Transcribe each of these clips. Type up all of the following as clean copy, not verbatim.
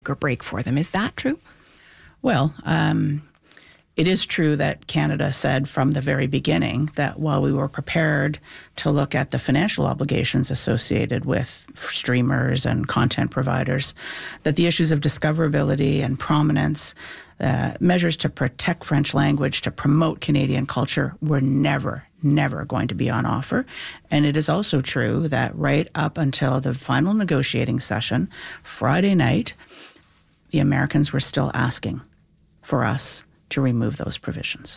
or break for them. Is that true? Well, it is true that Canada said from the very beginning that while we were prepared to look at the financial obligations associated with streamers and content providers, that the issues of discoverability and prominence, measures to protect French language, to promote Canadian culture were never going to be on offer. And it is also true that right up until the final negotiating session, Friday night, the Americans were still asking for us to remove those provisions.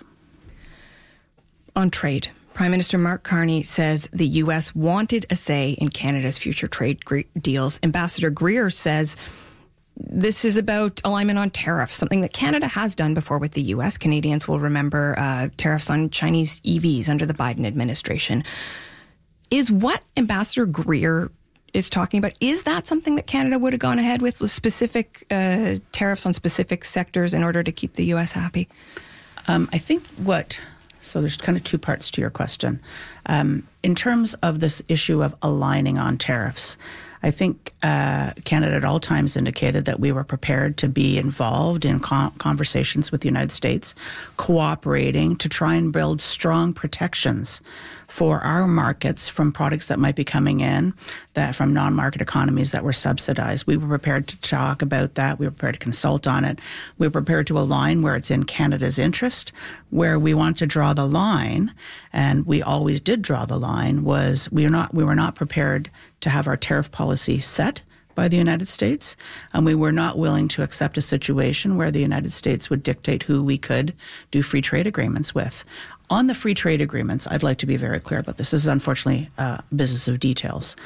On trade, Prime Minister Mark Carney says the U.S. wanted a say in Canada's future trade deals. Ambassador Greer says this is about alignment on tariffs, something that Canada has done before with the U.S. Canadians will remember tariffs on Chinese EVs under the Biden administration. Is what Ambassador Greer is talking about, is that something that Canada would have gone ahead with, the specific tariffs on specific sectors in order to keep the U.S. happy? I think so there's kind of two parts to your question. In terms of this issue of aligning on tariffs, I think Canada at all times indicated that we were prepared to be involved in conversations with the United States, cooperating to try and build strong protections for our markets from products that might be coming in, that from non-market economies that were subsidized. We were prepared to talk about that. We were prepared to consult on it. We were prepared to align where it's in Canada's interest. Where we want to draw the line, and we always did draw the line, was we were not prepared to have our tariff policy set by the United States, and we were not willing to accept a situation where the United States would dictate who we could do free trade agreements with. On the free trade agreements, I'd like to be very clear about this. This is unfortunately a business of details.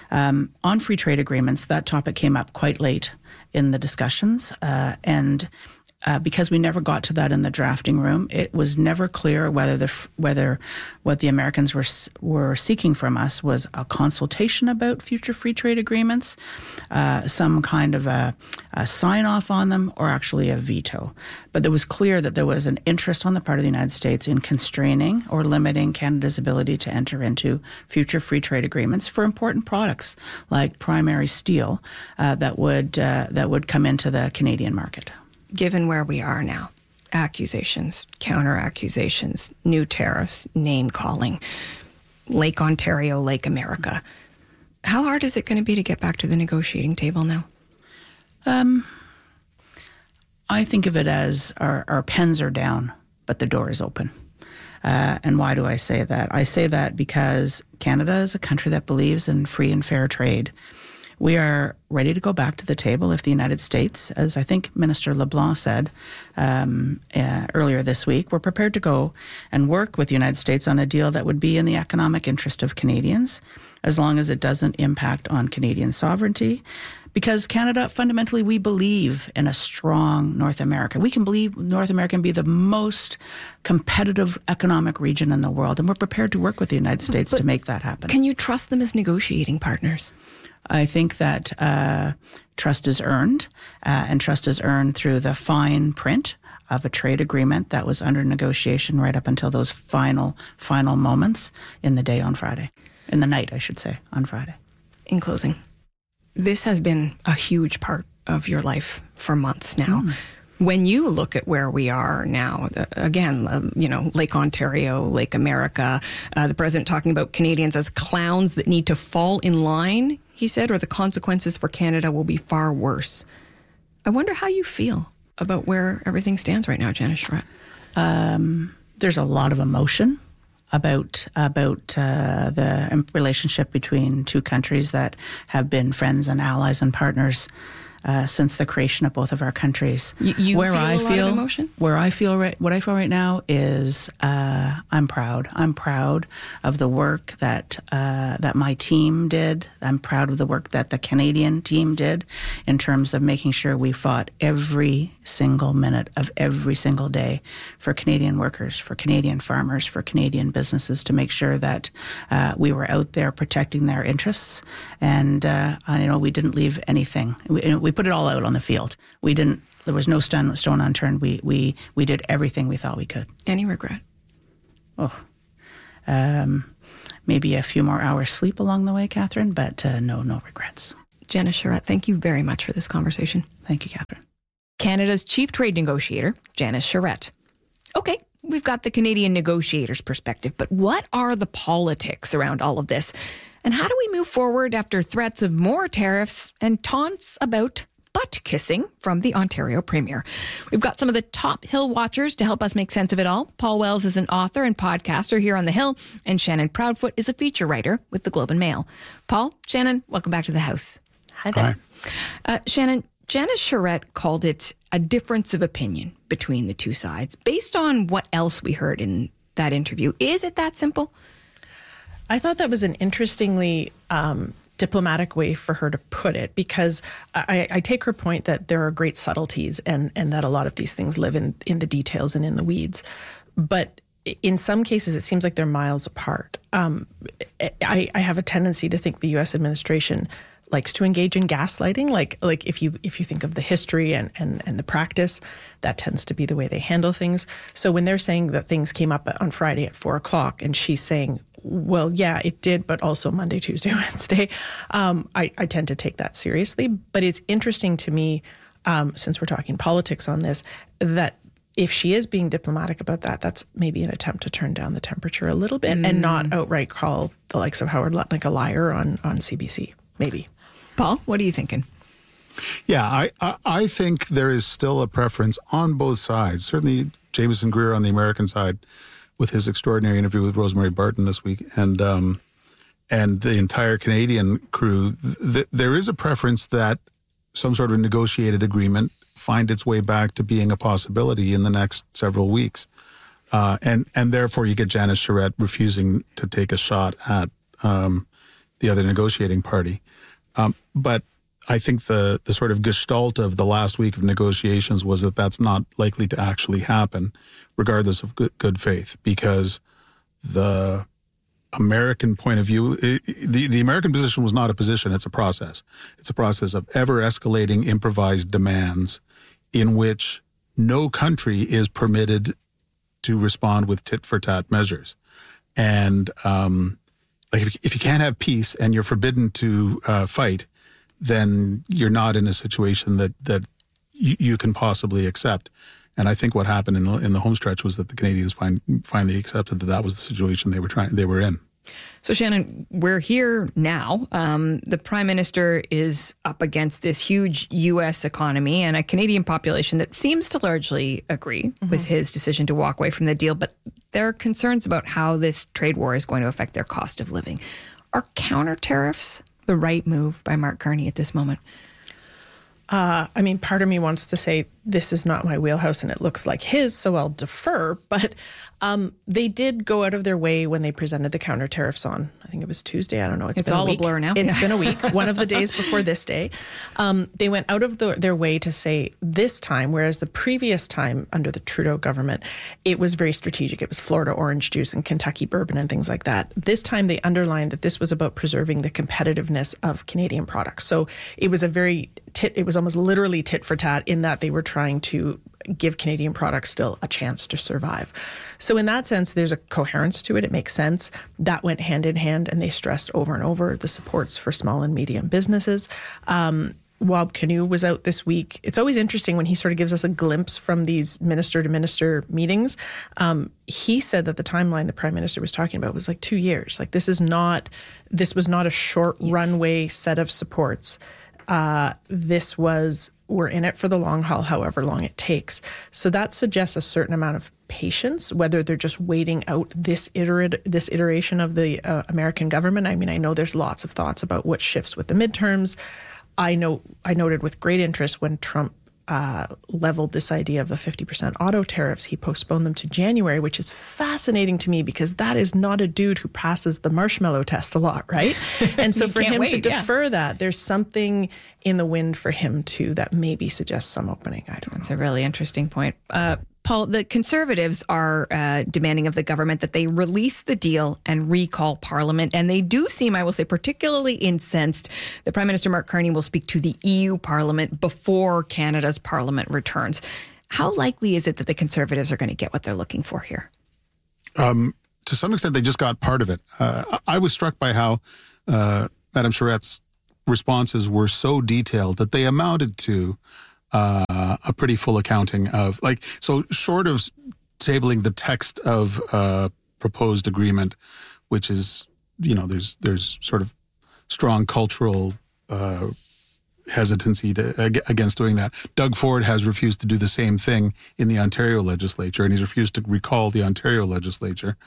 On free trade agreements, that topic came up quite late in the discussions, and because we never got to that in the drafting room, it was never clear whether what the Americans were seeking from us was a consultation about future free trade agreements, some kind of a sign-off on them, or actually a veto. But it was clear that there was an interest on the part of the United States in constraining or limiting Canada's ability to enter into future free trade agreements for important products like primary steel that would come into the Canadian market. Given where we are now, accusations, counter-accusations, new tariffs, name-calling, Lake Ontario, Lake America, how hard is it going to be to get back to the negotiating table now? I think of it as our pens are down, but the door is open. And why do I say that? I say that because Canada is a country that believes in free and fair trade. We are ready to go back to the table if the United States, as I think Minister LeBlanc said earlier this week, we're prepared to go and work with the United States on a deal that would be in the economic interest of Canadians, as long as it doesn't impact on Canadian sovereignty. Because Canada, fundamentally, we believe in a strong North America. We can believe North America can be the most competitive economic region in the world, and we're prepared to work with the United States to make that happen. Can you trust them as negotiating partners? I think that trust is earned, and trust is earned through the fine print of a trade agreement that was under negotiation right up until those final moments in the night, I should say, on Friday. In closing, this has been a huge part of your life for months now. When you look at where we are now, again, Lake Ontario, Lake America, the president talking about Canadians as clowns that need to fall in line, he said, or the consequences for Canada will be far worse. I wonder how you feel about where everything stands right now, Janice Charette. There's a lot of emotion about the relationship between two countries that have been friends and allies and partners since the creation of both of our countries. You feel a lot of emotion? What I feel right now is I'm proud. I'm proud of the work that my team did. I'm proud of the work that the Canadian team did in terms of making sure we fought every single minute of every single day for Canadian workers, for Canadian farmers, for Canadian businesses, to make sure that we were out there protecting their interests. And we didn't leave anything. We put it all out on the field. There was no stone unturned. We did everything we thought we could. Any regret? Maybe a few more hours sleep along the way, Catherine, but no regrets. Janice Charette, thank you very much for this conversation. Thank you, Catherine. Canada's chief trade negotiator, Janice Charette. Okay, we've got the Canadian negotiator's perspective, but what are the politics around all of this? And how do we move forward after threats of more tariffs and taunts about butt kissing from the Ontario Premier? We've got some of the top Hill watchers to help us make sense of it all. Paul Wells is an author and podcaster here on the Hill, and Shannon Proudfoot is a feature writer with the Globe and Mail. Paul, Shannon, welcome back to the House. Hi there. Shannon, Janice Charette called it a difference of opinion between the two sides. Based on what else we heard in that interview, is it that simple? I thought that was an interestingly diplomatic way for her to put it, because I take her point that there are great subtleties and that a lot of these things live in the details and in the weeds. But in some cases, it seems like they're miles apart. I have a tendency to think the U.S. administration likes to engage in gaslighting. Like if you think of the history and the practice, that tends to be the way they handle things. So when they're saying that things came up on Friday at 4:00 and she's saying, well, yeah, it did, but also Monday, Tuesday, Wednesday, I tend to take that seriously. But it's interesting to me, since we're talking politics on this, that if she is being diplomatic about that, that's maybe an attempt to turn down the temperature a little bit and not outright call the likes of Howard Lutnick a liar on CBC, maybe. Paul, what are you thinking? Yeah, I think there is still a preference on both sides. Certainly Jameson Greer on the American side with his extraordinary interview with Rosemary Barton this week, and the entire Canadian crew, there is a preference that some sort of negotiated agreement find its way back to being a possibility in the next several weeks. And therefore you get Janice Charette refusing to take a shot at the other negotiating party. But I think the sort of gestalt of the last week of negotiations was that that's not likely to actually happen, regardless of good faith, because the American point of view, the American position was not a position, it's a process. It's a process of ever-escalating improvised demands in which no country is permitted to respond with tit-for-tat measures. And if you can't have peace and you're forbidden to fight, then you're not in a situation that you can possibly accept. And I think what happened in the home stretch was that the Canadians finally accepted that was the situation they were in. So, Shannon, we're here now. The Prime Minister is up against this huge U.S. economy and a Canadian population that seems to largely agree with his decision to walk away from the deal. But there are concerns about how this trade war is going to affect their cost of living. Are counter tariffs the right move by Mark Carney at this moment? I mean, part of me wants to say this is not my wheelhouse and it looks like his, so I'll defer. But they did go out of their way when they presented the counter tariffs on, I think it was Tuesday. I don't know. It's been all a week. A blur now. It's been a week, one of the days before this day. They went out of their way to say this time, whereas the previous time under the Trudeau government, it was very strategic. It was Florida orange juice and Kentucky bourbon and things like that. This time they underlined that this was about preserving the competitiveness of Canadian products. So it was it was almost literally tit for tat in that they were trying to give Canadian products still a chance to survive. So in that sense, there's a coherence to it. It makes sense. That went hand in hand, and they stressed over and over the supports for small and medium businesses. Wab Kinew was out this week. It's always interesting when he sort of gives us a glimpse from these minister-to-minister meetings. He said that the timeline the Prime Minister was talking about was like 2 years. Like this was not a short runway set of supports. This was, we're in it for the long haul, however long it takes. So that suggests a certain amount of patience, whether they're just waiting out this iteration of the American government. I mean, I know there's lots of thoughts about what shifts with the midterms. I noted with great interest when Trump leveled this idea of the 50% auto tariffs, he postponed them to January, which is fascinating to me because that is not a dude who passes the marshmallow test a lot, right? And so for him to defer that, there's something in the wind for him too that maybe suggests some opening. I don't know. That's a really interesting point. Paul, the Conservatives are demanding of the government that they release the deal and recall Parliament. And they do seem, I will say, particularly incensed that Prime Minister Mark Carney will speak to the EU Parliament before Canada's Parliament returns. How likely is it that the Conservatives are going to get what they're looking for here? To some extent, they just got part of it. I was struck by how Madame Charette's responses were so detailed that they amounted to a pretty full accounting of, like, so short of tabling the text of proposed agreement, which is, there's sort of strong cultural hesitancy against doing that. Doug Ford has refused to do the same thing in the Ontario legislature, and he's refused to recall the Ontario legislature.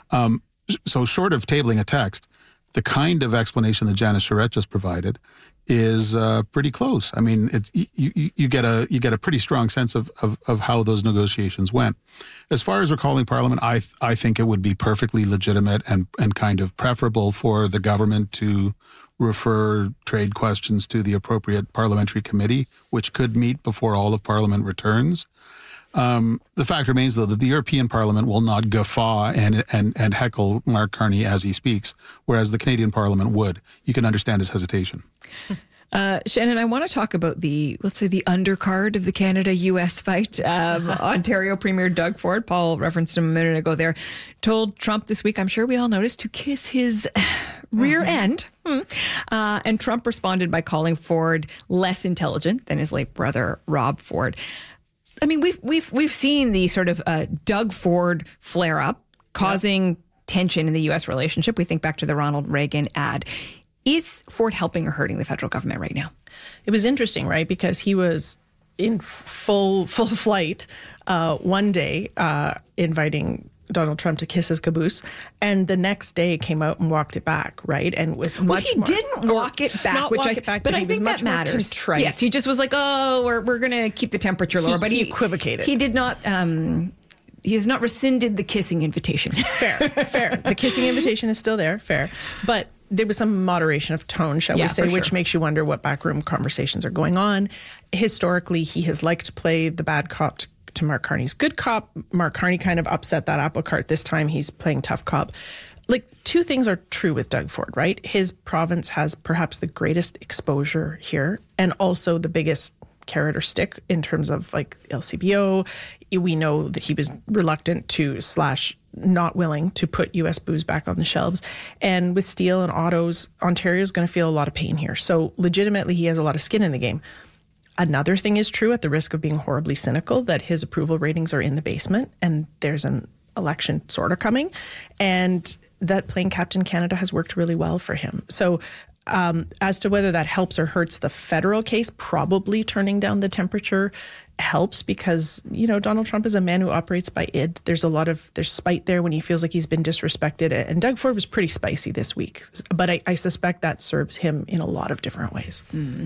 So short of tabling a text, the kind of explanation that Janice Charette just provided is pretty close. I mean, you get a pretty strong sense of how those negotiations went. As far as recalling Parliament, I think it would be perfectly legitimate and kind of preferable for the government to refer trade questions to the appropriate parliamentary committee, which could meet before all of Parliament returns. The fact remains, though, that the European Parliament will not guffaw and heckle Mark Carney as he speaks, whereas the Canadian Parliament would. You can understand his hesitation. Shannon, I want to talk about the undercard of the Canada-U.S. fight. Ontario Premier Doug Ford, Paul referenced him a minute ago there, told Trump this week, I'm sure we all noticed, to kiss his rear end. And Trump responded by calling Ford less intelligent than his late brother, Rob Ford. I mean, we've seen the sort of Doug Ford flare up, causing tension in the U.S. relationship. We think back to the Ronald Reagan ad. Is Ford helping or hurting the federal government right now? It was interesting, right? Because he was in full flight one day, inviting Donald Trump to kiss his caboose, and the next day came out and walked it back, right? And was much more. He didn't walk it back, but I think that matters. Contrite. Yes, he just was like, "Oh, we're going to keep the temperature lower," but he equivocated. He did not. He has not rescinded the kissing invitation. Fair. The kissing invitation is still there. Fair, but there was some moderation of tone, shall we say, which makes you wonder what backroom conversations are going on. Historically, he has liked to play the bad cop to Mark Carney's good cop. Mark Carney kind of upset that apple cart. This time he's playing tough cop. Like, two things are true with Doug Ford, right? His province has perhaps the greatest exposure here and also the biggest carrot or stick in terms of like LCBO. We know that he was reluctant to / not willing to put U.S. booze back on the shelves. And with steel and autos, Ontario's going to feel a lot of pain here. So legitimately, he has a lot of skin in the game. Another thing is true, at the risk of being horribly cynical, that his approval ratings are in the basement and there's an election sort of coming, and that playing Captain Canada has worked really well for him. So as to whether that helps or hurts the federal case, probably turning down the temperature helps because, Donald Trump is a man who operates by id. There's spite there when he feels like he's been disrespected. And Doug Ford was pretty spicy this week. But I suspect that serves him in a lot of different ways.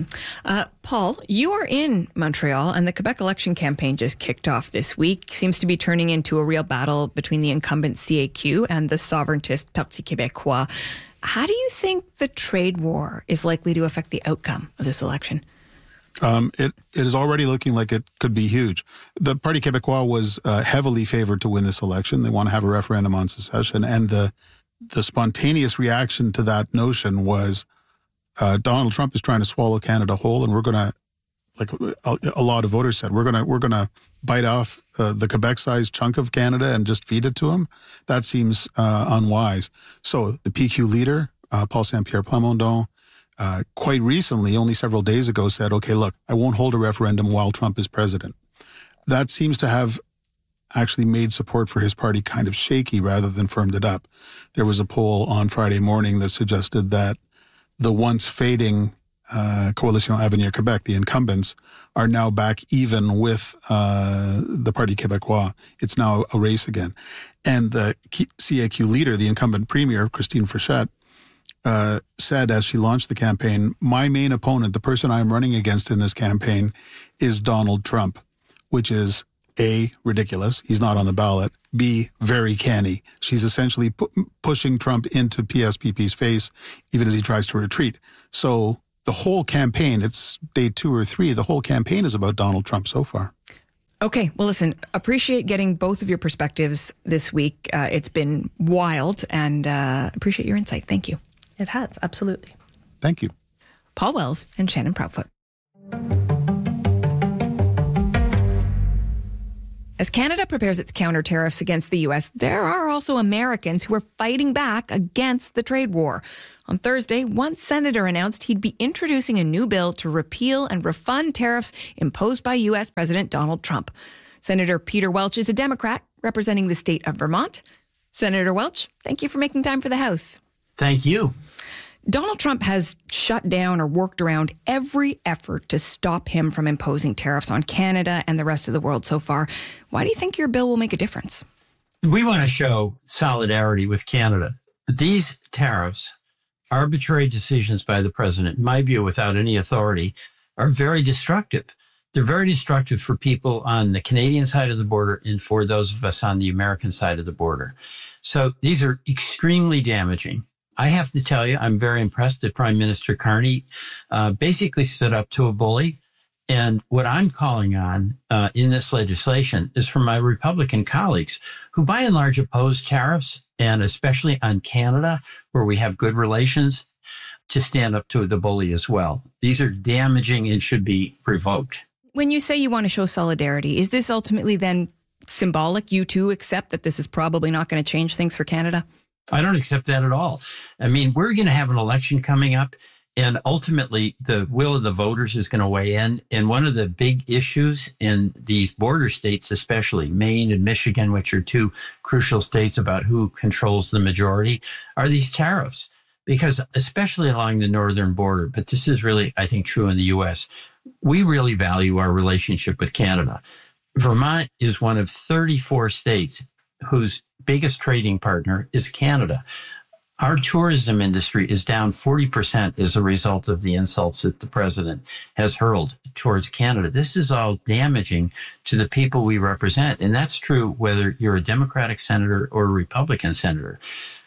Paul, you are in Montreal, and the Quebec election campaign just kicked off this week. Seems to be turning into a real battle between the incumbent CAQ and the sovereigntist Parti Québécois. How do you think the trade war is likely to affect the outcome of this election? It is already looking like it could be huge. The Parti Québécois was heavily favored to win this election. They want to have a referendum on secession. And the spontaneous reaction to that notion was Donald Trump is trying to swallow Canada whole, and we're going to, like a lot of voters said, we're going to bite off the Quebec-sized chunk of Canada and just feed it to him. That seems unwise. So the PQ leader, Paul Saint-Pierre Plamondon, quite recently, only several days ago, said, okay, look, I won't hold a referendum while Trump is president. That seems to have actually made support for his party kind of shaky rather than firmed it up. There was a poll on Friday morning that suggested that the once fading Coalition Avenir Québec, the incumbents, are now back even with the Parti Québécois. It's now a race again. And the CAQ leader, the incumbent premier, Christine Frechette, said as she launched the campaign, my main opponent, the person I'm running against in this campaign, is Donald Trump, which is A, ridiculous. He's not on the ballot. B, very canny. She's essentially pushing Trump into PSPP's face, even as he tries to retreat. So the whole campaign, it's day 2 or 3, the whole campaign is about Donald Trump so far. Okay, well, listen, appreciate getting both of your perspectives this week. It's been wild, and appreciate your insight. Thank you. It has, absolutely. Thank you. Paul Wells and Shannon Proudfoot. As Canada prepares its counter tariffs against the U.S., there are also Americans who are fighting back against the trade war. On Thursday, one senator announced he'd be introducing a new bill to repeal and refund tariffs imposed by U.S. President Donald Trump. Senator Peter Welch is a Democrat representing the state of Vermont. Senator Welch, thank you for making time for the House. Thank you. Donald Trump has shut down or worked around every effort to stop him from imposing tariffs on Canada and the rest of the world so far. Why do you think your bill will make a difference? We want to show solidarity with Canada. These tariffs, arbitrary decisions by the president, in my view, without any authority, are very destructive. They're very destructive for people on the Canadian side of the border and for those of us on the American side of the border. So these are extremely damaging. I have to tell you, I'm very impressed that Prime Minister Carney basically stood up to a bully. And what I'm calling on in this legislation is from my Republican colleagues who by and large oppose tariffs, and especially on Canada, where we have good relations, to stand up to the bully as well. These are damaging and should be revoked. When you say you want to show solidarity, is this ultimately then symbolic? You too accept that this is probably not going to change things for Canada? I don't accept that at all. I mean, we're going to have an election coming up, and ultimately the will of the voters is going to weigh in. And one of the big issues in these border states, especially Maine and Michigan, which are two crucial states about who controls the majority, are these tariffs. Because especially along the northern border, but this is really, I think, true in the U.S., we really value our relationship with Canada. Vermont is one of 34 states whose biggest trading partner is Canada. Our tourism industry is down 40% as a result of the insults that the president has hurled towards Canada. This is all damaging to the people we represent. And that's true whether you're a Democratic senator or a Republican senator.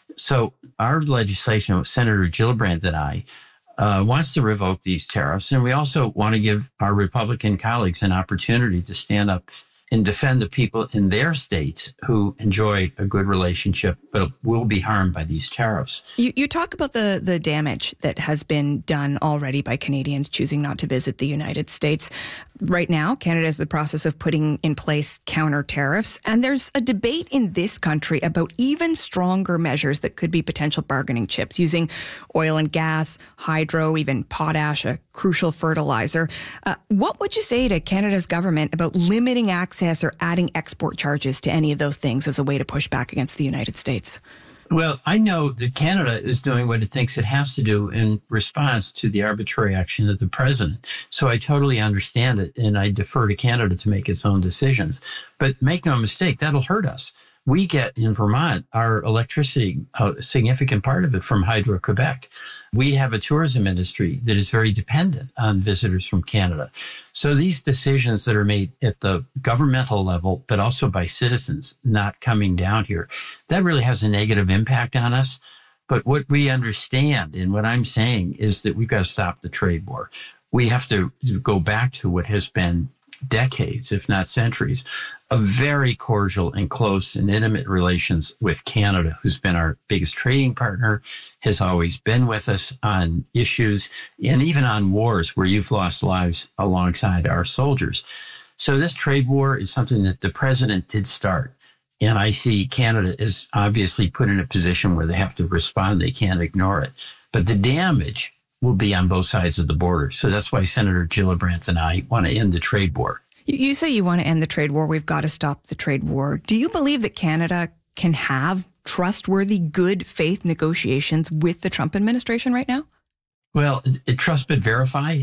So our legislation, Senator Gillibrand and I, wants to revoke these tariffs. And we also want to give our Republican colleagues an opportunity to stand up and defend the people in their states who enjoy a good relationship but will be harmed by these tariffs. You talk about the damage that has been done already by Canadians choosing not to visit the United States. Right now, Canada is in the process of putting in place counter tariffs, and there's a debate in this country about even stronger measures that could be potential bargaining chips, using oil and gas, hydro, even potash, a crucial fertilizer. What would you say to Canada's government about limiting access or adding export charges to any of those things as a way to push back against the United States? Well, I know that Canada is doing what it thinks it has to do in response to the arbitrary action of the president. So I totally understand it, and I defer to Canada to make its own decisions. But make no mistake, that'll hurt us. We get in Vermont our electricity, a significant part of it from Hydro-Quebec. We have a tourism industry that is very dependent on visitors from Canada. So these decisions that are made at the governmental level, but also by citizens not coming down here, that really has a negative impact on us. But what we understand and what I'm saying is that we've got to stop the trade war. We have to go back to what has been decades, if not centuries, of very cordial and close and intimate relations with Canada, who's been our biggest trading partner, has always been with us on issues and even on wars where you've lost lives alongside our soldiers. So this trade war is something that the president did start. And I see Canada is obviously put in a position where they have to respond. They can't ignore it. But the damage will be on both sides of the border. So that's why Senator Gillibrand and I want to end the trade war. You say you want to end the trade war. We've got to stop the trade war. Do you believe that Canada can have trustworthy, good faith negotiations with the Trump administration right now? Well, trust but verify.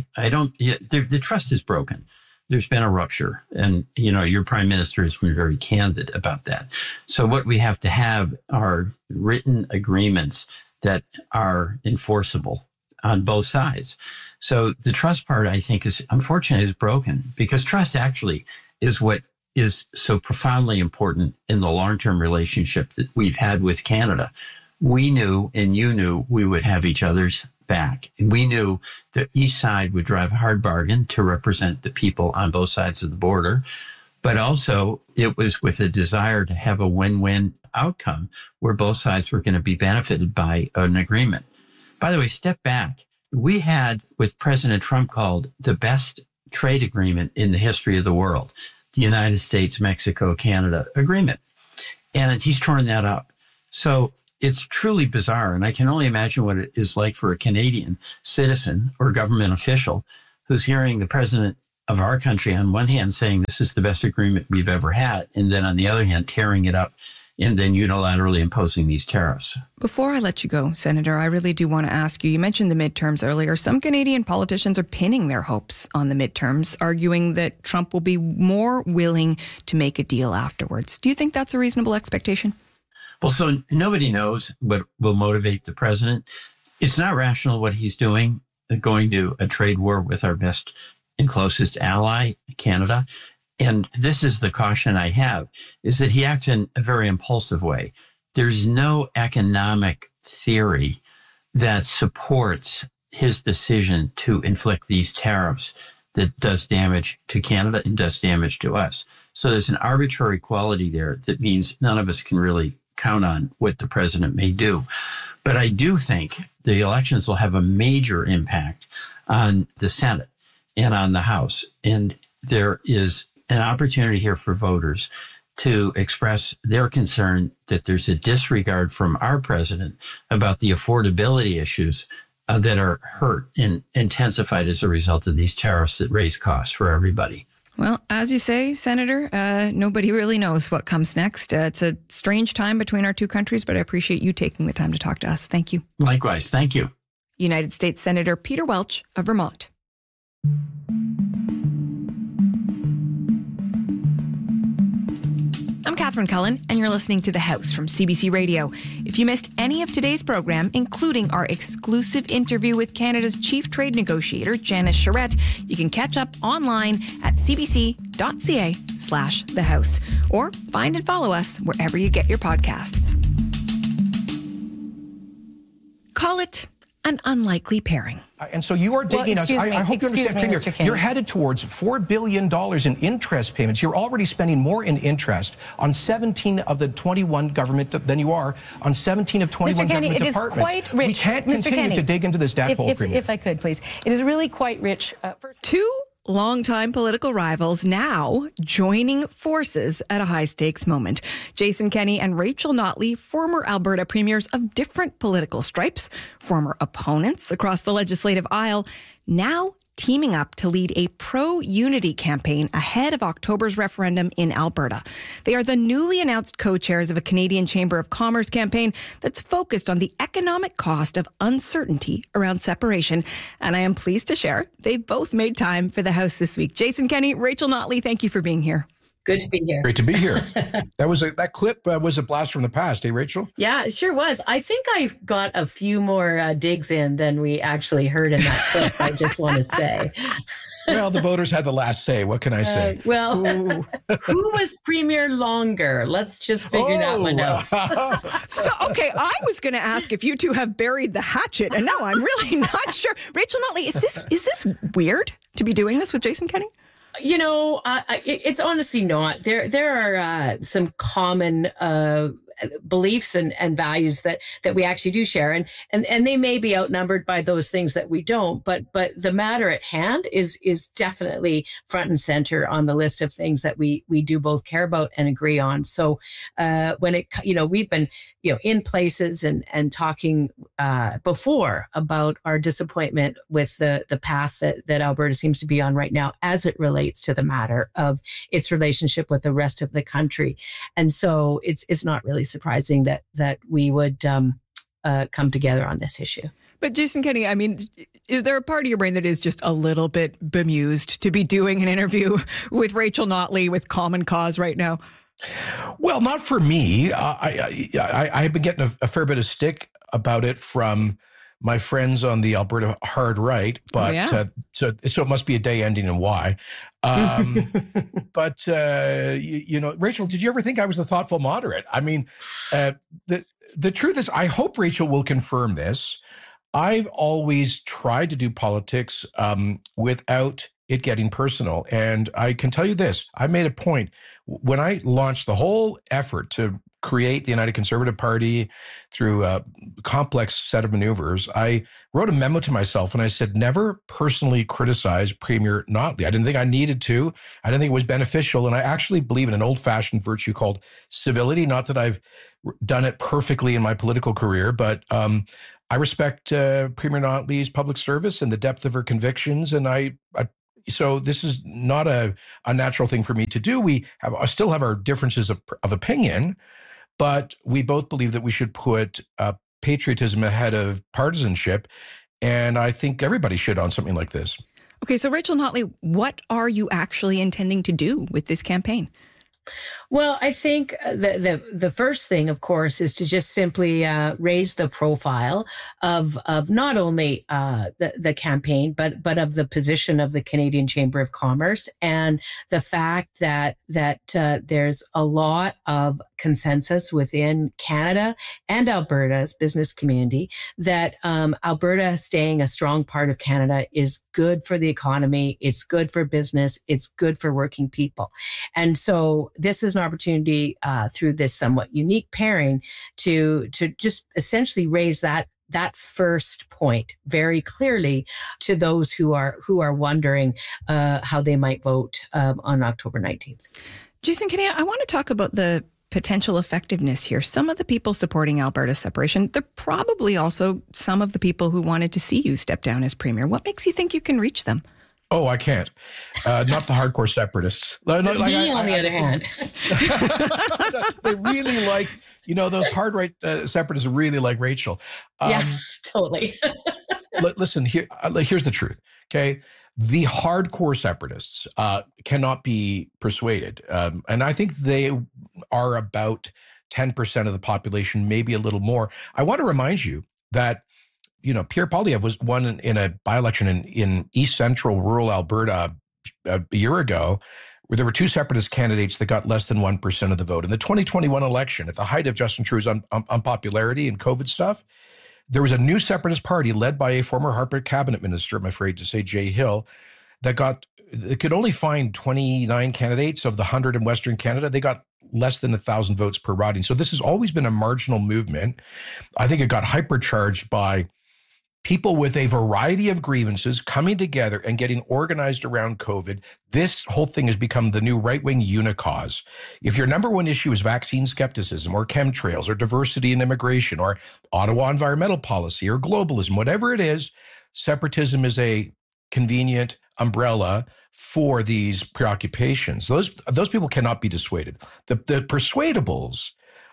The trust is broken. There's been a rupture. And, your prime minister has been very candid about that. So what we have to have are written agreements that are enforceable on both sides. So the trust part, I think, is unfortunately is broken, because trust actually is what is so profoundly important in the long-term relationship that we've had with Canada. We knew, and you knew, we would have each other's back. And we knew that each side would drive a hard bargain to represent the people on both sides of the border. But also it was with a desire to have a win-win outcome where both sides were going to be benefited by an agreement. By the way, step back. We had what President Trump called the best trade agreement in the history of the world. the United States, Mexico, Canada agreement. And he's torn that up. So it's truly bizarre. And I can only imagine what it is like for a Canadian citizen or government official who's hearing the president of our country on one hand saying this is the best agreement we've ever had, and then on the other hand, tearing it up and then unilaterally imposing these tariffs. Before I let you go, Senator, I really do want to ask you mentioned the midterms earlier. Some Canadian politicians are pinning their hopes on the midterms, arguing that Trump will be more willing to make a deal afterwards. Do you think that's a reasonable expectation? Well, so nobody knows what will motivate the president. It's not rational what he's doing, going to a trade war with our best and closest ally, Canada. And this is the caution I have, is that he acts in a very impulsive way. There's no economic theory that supports his decision to inflict these tariffs that does damage to Canada and does damage to us. So there's an arbitrary quality there that means none of us can really count on what the president may do. But I do think the elections will have a major impact on the Senate and on the House. And there is an opportunity here for voters to express their concern that there's a disregard from our president about the affordability issues that are hurt and intensified as a result of these tariffs that raise costs for everybody. Well, as you say, Senator, nobody really knows what comes next. It's a strange time between our two countries, but I appreciate you taking the time to talk to us. Thank you. Likewise. Thank you. United States Senator Peter Welch of Vermont. I'm Catherine Cullen, and you're listening to The House from CBC Radio. If you missed any of today's program, including our exclusive interview with Canada's chief trade negotiator, Janice Charette, you can catch up online at cbc.ca/thehouse, or find and follow us wherever you get your podcasts. Call it an unlikely pairing. And so you are digging us. I hope you understand, Premier, Mr. Kenney. You're headed towards $4 billion in interest payments. You're already spending more in interest on 17 of the 21 government than you are on 17 of 21 government departments. Quite rich. We can't continue to dig into this debt hole, Premier. If I could, please. It is really quite rich. Two longtime political rivals now joining forces at a high-stakes moment. Jason Kenney and Rachel Notley, former Alberta premiers of different political stripes, former opponents across the legislative aisle, now teaming up to lead a pro-unity campaign ahead of October's referendum in Alberta. They are the newly announced co-chairs of a Canadian Chamber of Commerce campaign that's focused on the economic cost of uncertainty around separation. And I am pleased to share they've both made time for the House this week. Jason Kenney, Rachel Notley, thank you for being here. Good to be here. Great to be here. That clip was a blast from the past, eh, Rachel? Yeah, it sure was. I think I got a few more digs in than we actually heard in that clip, I just want to say. Well, the voters had the last say. What can I say? Who was premier longer? Let's just figure that one out. So, okay, I was going to ask if you two have buried the hatchet, and now I'm really not sure. Rachel Notley, is this weird to be doing this with Jason Kenney? You know, it's honestly not. There are some common beliefs and values that we actually do share, and they may be outnumbered by those things that we don't. But the matter at hand is definitely front and center on the list of things that we do both care about and agree on. So when we've been in places and talking before about our disappointment with the path that Alberta seems to be on right now as it relates to the matter of its relationship with the rest of the country. And so it's not really surprising that we would come together on this issue. But Jason Kenney, I mean, is there a part of your brain that is just a little bit bemused to be doing an interview with Rachel Notley with Common Cause right now? Well, not for me. I've been getting a fair bit of stick about it from my friends on the Alberta hard right, but so it must be a day ending in Y. But Rachel, did you ever think I was the thoughtful moderate? I mean, the truth is, I hope Rachel will confirm this. I've always tried to do politics without it getting personal. And I can tell you this, I made a point when I launched the whole effort to create the United Conservative Party through a complex set of maneuvers, I wrote a memo to myself and I said, never personally criticize Premier Notley. I didn't think I needed to. I didn't think it was beneficial. And I actually believe in an old-fashioned virtue called civility. Not that I've done it perfectly in my political career, but I respect Premier Notley's public service and the depth of her convictions. And so this is not a unnatural thing for me to do. I still have our differences of opinion, but we both believe that we should put patriotism ahead of partisanship. And I think everybody should on something like this. Okay, so Rachel Notley, what are you actually intending to do with this campaign? Well, I think the first thing, of course, is to just simply raise the profile of not only the campaign, but of the position of the Canadian Chamber of Commerce, and the fact that there's a lot of consensus within Canada and Alberta's business community that Alberta staying a strong part of Canada is good for the economy, it's good for business, it's good for working people. And so this is an opportunity through this somewhat unique pairing to just essentially raise that first point very clearly to those who are wondering how they might vote on October 19th. Jason Kenney, I want to talk about the potential effectiveness here. Some of the people supporting Alberta's separation, they're probably also some of the people who wanted to see you step down as premier. What makes you think you can reach them? Oh, I can't. Not the hardcore separately. On the other hand. They really like, those hard right separatists really like Rachel. Yeah, totally. Listen, here's the truth, okay? The hardcore separatists cannot be persuaded. And I think they are about 10% of the population, maybe a little more. I want to remind you that Pierre Poilievre was won in a by-election in East Central rural Alberta a year ago, where there were two separatist candidates that got less than 1% of the vote. In the 2021 election, at the height of Justin Trudeau's unpopularity and COVID stuff, there was a new separatist party led by a former Harper cabinet minister, I'm afraid to say, Jay Hill, that could only find 29 candidates of the 100 in Western Canada. They got less than 1,000 votes per riding. So this has always been a marginal movement. I think it got hypercharged by people with a variety of grievances coming together and getting organized around COVID. This whole thing has become the new right-wing unicause. If your number one issue is vaccine skepticism or chemtrails or diversity and immigration or Ottawa environmental policy or globalism, whatever it is, separatism is a convenient umbrella for these preoccupations. Those people cannot be dissuaded. The persuadables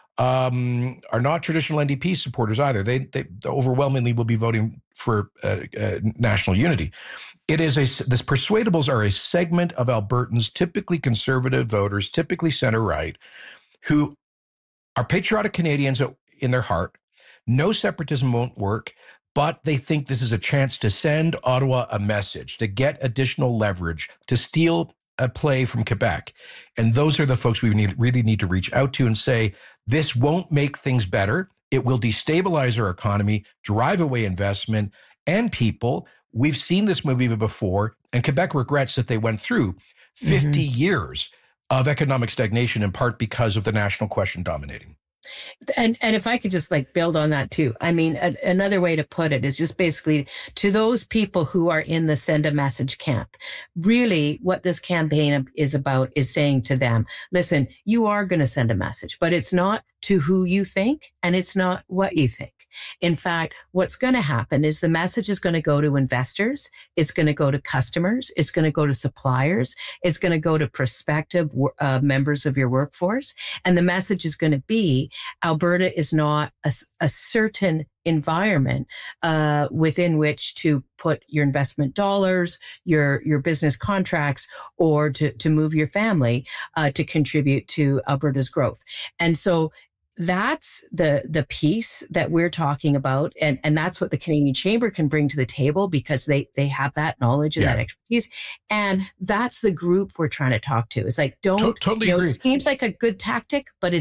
are not traditional NDP supporters either. They overwhelmingly will be voting for national unity. This persuadables are a segment of Albertans, typically conservative voters, typically center-right, who are patriotic Canadians in their heart. No separatism won't work, but they think this is a chance to send Ottawa a message, to get additional leverage, to steal a play from Quebec. And those are the folks we really need to reach out to and say, this won't make things better. It will destabilize our economy, drive away investment and people. We've seen this movie before, and Quebec regrets that they went through 50 years of economic stagnation, in part because of the national question dominating. And if I could just build on that too. I mean, another way to put it is just basically to those people who are in the send a message camp, really what this campaign is about is saying to them, listen, you are going to send a message, but it's not to who you think and it's not what you think. In fact, what's going to happen is the message is going to go to investors. It's going to go to customers. It's going to go to suppliers. It's going to go to prospective members of your workforce. And the message is going to be Alberta is not a certain environment within which to put your investment dollars, your business contracts, or to move your family to contribute to Alberta's growth. And so that's the piece that we're talking about. And that's what the Canadian Chamber can bring to the table because they have that knowledge and that expertise. And that's the group we're trying to talk to. It's totally agree. It seems like a good tactic, but it's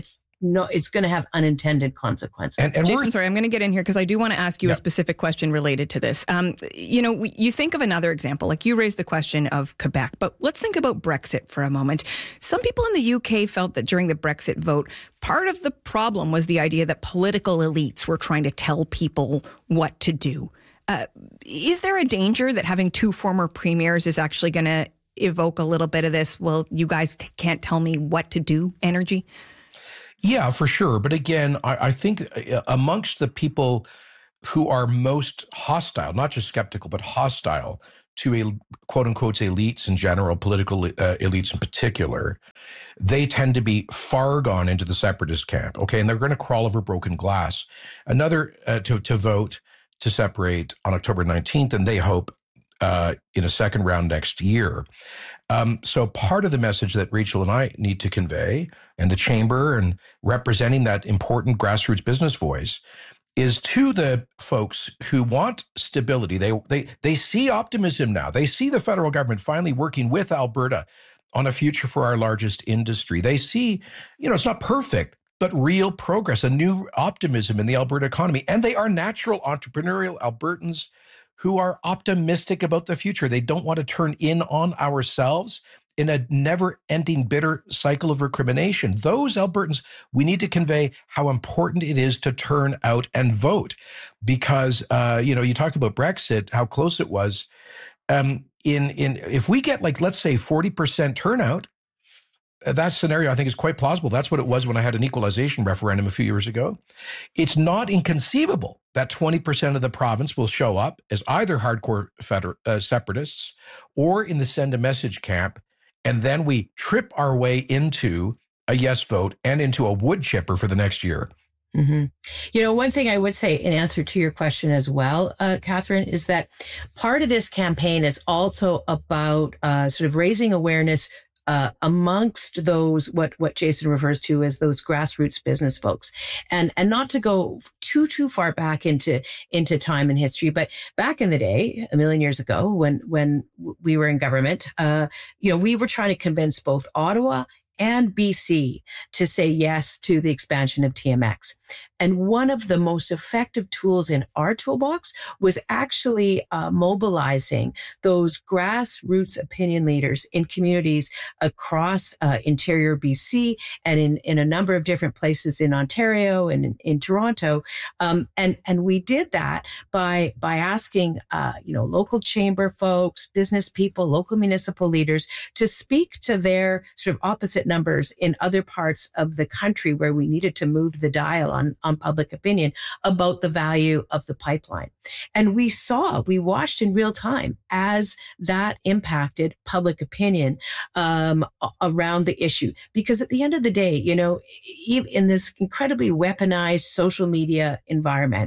it's going to have unintended consequences. And Jason, sorry, I'm going to get in here because I do want to ask you a specific question related to this. You think of another example, like you raised the question of Quebec, but let's think about Brexit for a moment. Some people in the UK felt that during the Brexit vote, part of the problem was the idea that political elites were trying to tell people what to do. Is there a danger that having two former premiers is actually going to evoke a little bit of this, well, you guys can't tell me what to do energy? Yeah, for sure. But again, I think amongst the people who are most hostile, not just skeptical, but hostile to a quote unquote elites in general, political elites in particular, they tend to be far gone into the separatist camp. Okay. And they're going to crawl over broken glass. Another to vote to separate on October 19th, and they hope in a second round next year. So part of the message that Rachel and I need to convey, and the chamber and representing that important grassroots business voice, is to the folks who want stability. They see optimism now. They see the federal government finally working with Alberta on a future for our largest industry. They see, it's not perfect, but real progress, a new optimism in the Alberta economy. And they are natural entrepreneurial Albertans who are optimistic about the future. They don't want to turn in on ourselves in a never-ending bitter cycle of recrimination. Those Albertans, we need to convey how important it is to turn out and vote. Because, you talk about Brexit, how close it was. If we get, let's say 40% turnout, that scenario, I think, is quite plausible. That's what it was when I had an equalization referendum a few years ago. It's not inconceivable that 20% of the province will show up as either hardcore separatists or in the send a message camp, and then we trip our way into a yes vote and into a wood chipper for the next year. Mm-hmm. One thing I would say in answer to your question as well, Catherine, is that part of this campaign is also about sort of raising awareness amongst those, what Jason refers to as those grassroots business folks, and not to go too far back into time and history, but back in the day, a million years ago, when we were in government, we were trying to convince both Ottawa and BC to say yes to the expansion of TMX. And one of the most effective tools in our toolbox was actually mobilizing those grassroots opinion leaders in communities across interior BC and in a number of different places in Ontario and in Toronto. And we did that by asking, local chamber folks, business people, local municipal leaders to speak to their sort of opposite numbers in other parts of the country where we needed to move the dial on public opinion about the value of the pipeline. And we watched in real time as that impacted public opinion around the issue. Because at the end of the day, in this incredibly weaponized social media environment,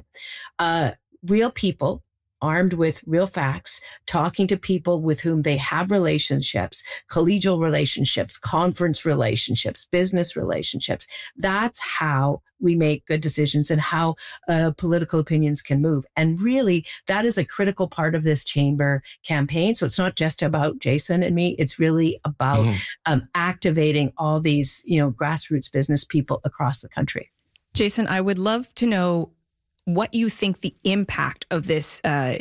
real people armed with real facts, talking to people with whom they have relationships, collegial relationships, conference relationships, business relationships. That's how we make good decisions and how political opinions can move. And really, that is a critical part of this chamber campaign. So it's not just about Jason and me. It's really about activating all these, grassroots business people across the country. Jason, I would love to know what you think the impact of this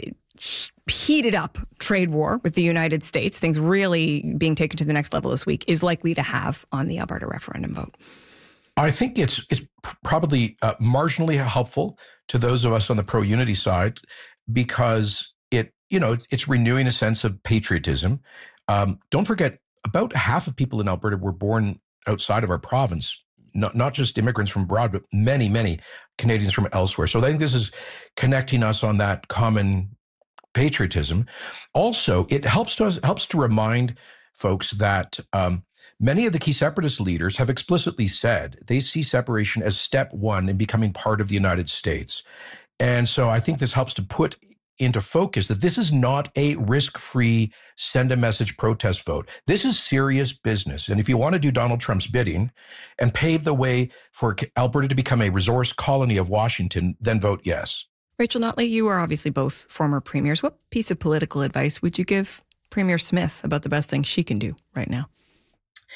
heated up trade war with the United States, things really being taken to the next level this week, is likely to have on the Alberta referendum vote. I think it's probably marginally helpful to those of us on the pro-unity side because it's renewing a sense of patriotism. Don't forget, about half of people in Alberta were born outside of our province. Not just immigrants from abroad, but many, many Canadians from elsewhere. So I think this is connecting us on that common patriotism. Also, it helps to remind folks that many of the key separatist leaders have explicitly said they see separation as step one in becoming part of the United States. And so I think this helps to put into focus that this is not a risk-free send a message protest vote. This is serious business. And if you want to do Donald Trump's bidding and pave the way for Alberta to become a resource colony of Washington, then vote yes. Rachel Notley, you are obviously both former premiers. What piece of political advice would you give Premier Smith about the best thing she can do right now?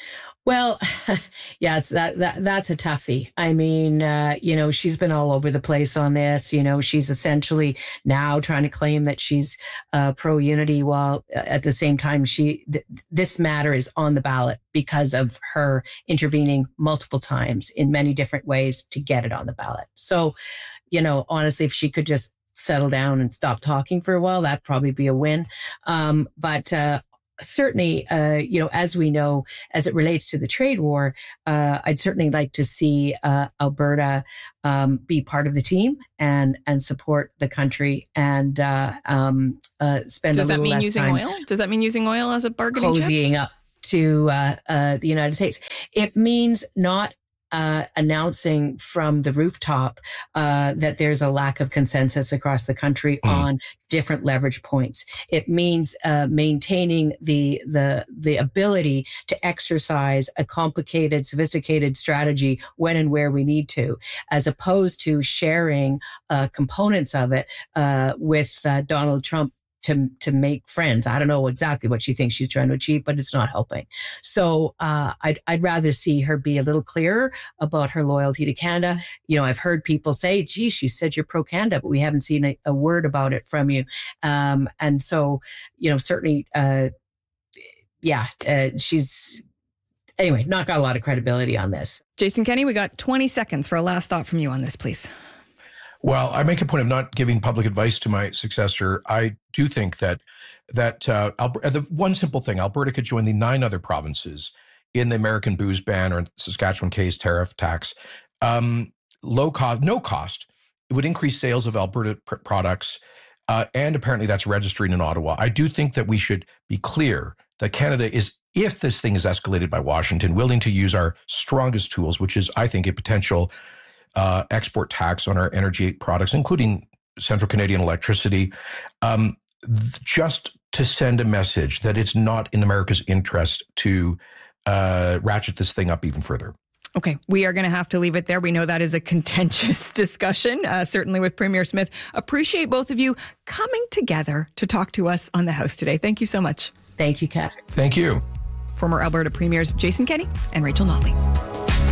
Well, yeah, it's that's a toughie. I mean, she's been all over the place on this. She's essentially now trying to claim that she's pro-unity, while at the same time, this matter is on the ballot because of her intervening multiple times in many different ways to get it on the ballot. So, honestly, if she could just settle down and stop talking for a while, that'd probably be a win. But certainly, as we know, as it relates to the trade war, I'd certainly like to see Alberta be part of the team and support the country and spend a little less time. Does that mean using oil? Does that mean using oil as a bargaining chip? Cozying up to the United States. It means not announcing from the rooftop that there's a lack of consensus across the country on different leverage points. It means maintaining the ability to exercise a complicated, sophisticated strategy when and where we need to, as opposed to sharing components of it with Donald Trump to make friends. I don't know exactly what she thinks she's trying to achieve, but it's not helping. So I'd rather see her be a little clearer about her loyalty to Canada. I've heard people say, geez, you said you're pro-Canada, but we haven't seen a word about it from you. And so, certainly, she's, anyway, not got a lot of credibility on this. Jason Kenney, we got 20 seconds for a last thought from you on this, please. Well, I make a point of not giving public advice to my successor. I do think that the one simple thing, Alberta could join the 9 other provinces in the American booze ban or Saskatchewan case tariff tax. Low cost, no cost. It would increase sales of Alberta products, and apparently that's registering in Ottawa. I do think that we should be clear that Canada is, if this thing is escalated by Washington, willing to use our strongest tools, which is, I think, a potential export tax on our energy products, including Central Canadian electricity, just to send a message that it's not in America's interest to ratchet this thing up even further. Okay, we are going to have to leave it there. We know that is a contentious discussion, certainly with Premier Smith. Appreciate both of you coming together to talk to us on the House today. Thank you so much. Thank you, Catherine. Thank you. Former Alberta Premiers Jason Kenney and Rachel Notley.